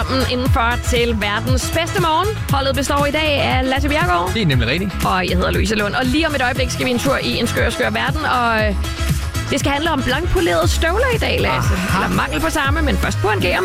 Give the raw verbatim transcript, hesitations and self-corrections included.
velkommen indenfor til verdens bedste morgen. Holdet består i dag af Lasse Bjerregaard. Det er nemlig rigtigt. Og jeg hedder Louise Lund. Og lige om et øjeblik skal vi en tur i en skør, skør verden. Og det skal handle om blankpolerede støvler i dag, Lasse. Aha. Eller mangel på samme, men først på en gær